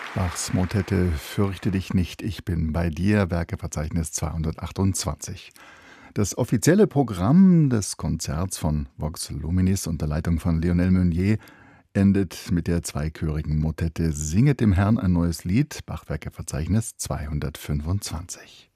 Bachs Motette „Fürchte dich nicht, ich bin bei dir", Werkeverzeichnis 228. Das offizielle Programm des Konzerts von Vox Luminis unter Leitung von Lionel Meunier endet mit der zweichörigen Motette „Singet dem Herrn ein neues Lied", Bach-Werkeverzeichnis 225.